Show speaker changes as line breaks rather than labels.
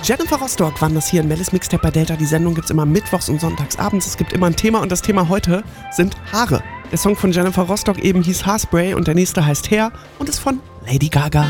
Jennifer Rostock waren das hier in Mellis Mixtape bei Delta. Die Sendung gibt's immer mittwochs und sonntags abends. Es gibt immer ein Thema und das Thema heute sind Haare. Der Song von Jennifer Rostock eben hieß Haarspray und der nächste heißt Hair und ist von Lady Gaga.